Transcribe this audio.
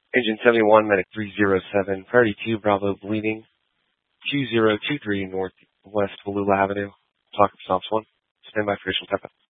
Engine 71, medic 307, priority 2, Bravo bleeding, 2023 Northwest Wallula Avenue. Talk stops 1. Stand by for additional tap.